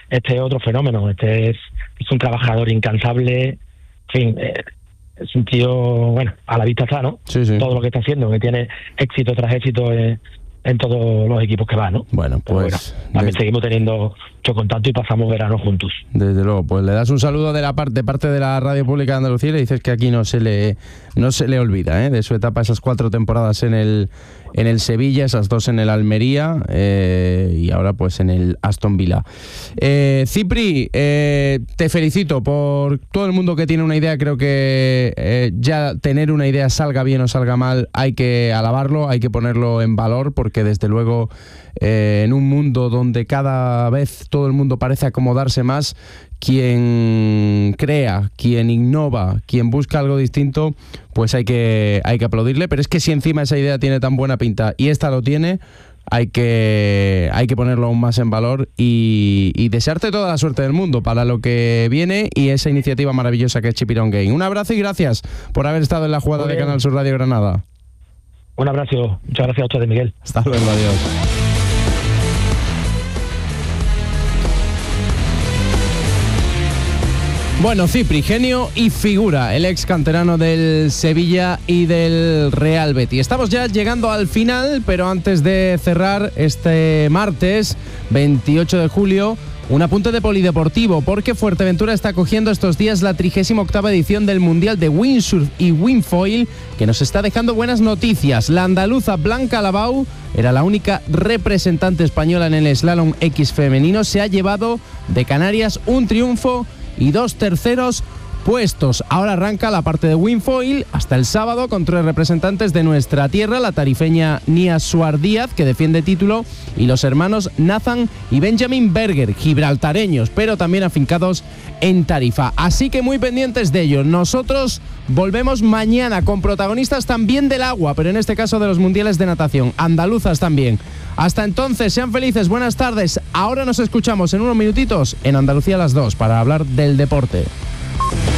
este es otro fenómeno. Este es un trabajador incansable, en fin, es un tío, bueno, a la vista está, ¿no? Sí. Todo lo que está haciendo, que tiene éxito tras éxito en todos los equipos que va, ¿no? Bueno, pues también seguimos teniendo mucho contacto y pasamos verano juntos. Desde luego, pues le das un saludo de parte de la Radio Pública de Andalucía y le dices que aquí no se le olvida, de su etapa, esas 4 temporadas en el Sevilla, esas 2 en el Almería y ahora pues en el Aston Villa. Cipri, te felicito por todo el mundo que tiene una idea. Creo que ya tener una idea, salga bien o salga mal, hay que alabarlo, hay que ponerlo en valor, porque desde luego en un mundo donde cada vez todo el mundo parece acomodarse más, quien crea, quien innova, quien busca algo distinto, pues hay que aplaudirle. Pero es que si encima esa idea tiene tan buena pinta y esta lo tiene, hay que ponerlo aún más en valor y desearte toda la suerte del mundo para lo que viene y esa iniciativa maravillosa que es Chipirón Game. Un abrazo y gracias por haber estado en la jugada de Canal Sur Radio Granada. Un abrazo, muchas gracias a ustedes, Miguel. Hasta luego, adiós. Bueno, Cipri, genio y figura, el ex canterano del Sevilla y del Real Betis. Estamos ya llegando al final, pero antes de cerrar este martes 28 de julio, un apunte de polideportivo, porque Fuerteventura está acogiendo estos días la 38ª edición del Mundial de Windsurf y Windfoil, que nos está dejando buenas noticias. La andaluza Blanca Labau era la única representante española en el slalom X femenino. Se ha llevado de Canarias un triunfo y 2 terceros puestos. Ahora arranca la parte de Windfoil hasta el sábado con 3 representantes de nuestra tierra, la tarifeña Nia Suar Díaz, que defiende título, y los hermanos Nathan y Benjamin Berger, gibraltareños, pero también afincados en Tarifa. Así que muy pendientes de ello. Nosotros volvemos mañana con protagonistas también del agua, pero en este caso de los mundiales de natación, andaluzas también. Hasta entonces, sean felices, buenas tardes. Ahora nos escuchamos en unos minutitos en Andalucía a las 2 para hablar del deporte.